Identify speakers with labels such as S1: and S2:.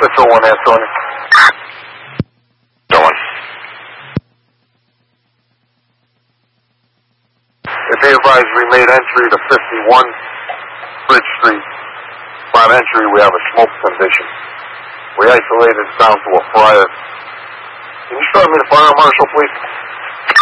S1: 601 Antonio.
S2: Going.
S1: Be advised, we made entry to 51 Bridge Street. Upon entry, we have a smoke condition. We isolated it down to a fire. Can you start me the fire marshal, please?